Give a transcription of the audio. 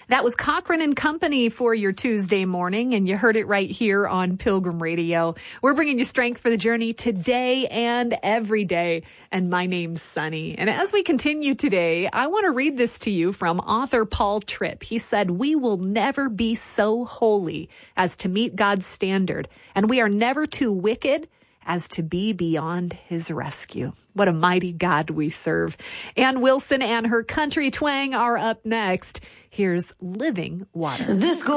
That was Cochran and Company for your Tuesday morning, and you heard it right here on Pilgrim Radio. We're bringing you strength for the journey today and every day, and my name's Sunny. And as we continue today, I want to read this to you from author Paul Tripp. He said, "We will never be so holy as to meet God's standard, and we are never too wicked as to be beyond his rescue." What a mighty God we serve. Ann Wilson and her country twang are up next. Here's Living Water.